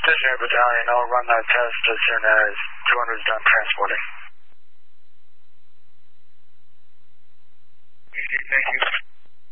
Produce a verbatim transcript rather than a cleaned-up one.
Stationary battalion, I'll run that test as soon as two hundred is done transporting. Thank you.